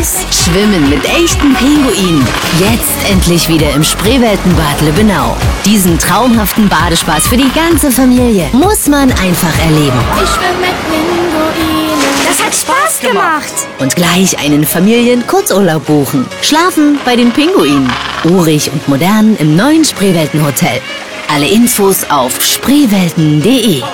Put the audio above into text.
aus. Schwimmen mit echten Pinguinen. Jetzt endlich wieder im Spreeweltenbad Lübbenau. Diesen traumhaften Badespaß für die ganze Familie muss man einfach erleben. Ich schwimme mit Pinguinen. Das hat Spaß gemacht. Und gleich einen Familien-Kurzurlaub buchen. Schlafen bei den Pinguinen. Urig und modern im neuen Spreeweltenhotel. Alle Infos auf spreewelten.de.